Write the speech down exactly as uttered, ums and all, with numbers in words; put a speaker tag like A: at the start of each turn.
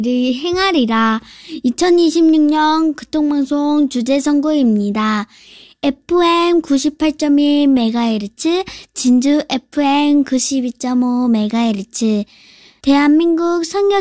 A: 행하리라. 이천이십육 년 교통방송 주제선고입니다. 에프엠 구십팔 점 일 메가헤르츠, 진주 에프엠 구십이 점 오 메가헤르츠, 대한민국 선교